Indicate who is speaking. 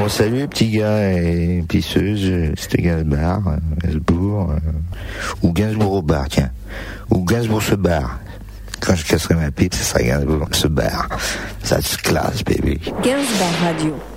Speaker 1: Bon, salut les petits gars et pisseuses, c'était Gainsbourg, ou Gainsbourg au bar, tiens. Ou Gainsbourg se barre. Quand je casserai ma pipe, ça sera Gainsbourg se barre. Ça se classe, baby.
Speaker 2: Gainsbourg Radio.